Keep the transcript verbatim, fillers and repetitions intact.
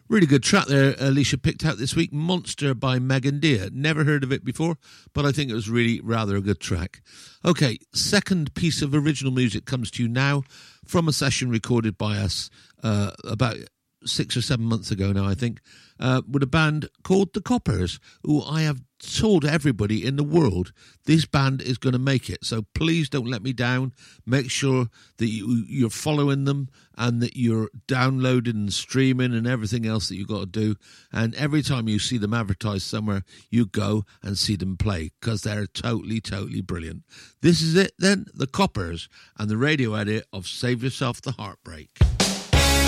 Really good track there, Alicia picked out this week. Monster by Megan Dia. Never heard of it before, but I think it was really rather a good track. Okay, second piece of original music comes to you now from a session recorded by us uh, about six or seven months ago now, I think, uh, with a band called The Coppers, who I have told everybody in the world this band is going to make it. So please don't let me down. Make sure that you, you're following them and that you're downloading and streaming and everything else that you've got to do. And every time you see them advertised somewhere, you go and see them play, because they're totally, totally brilliant. This is it then, The Coppers and the radio edit of Save Yourself the Heartbreak.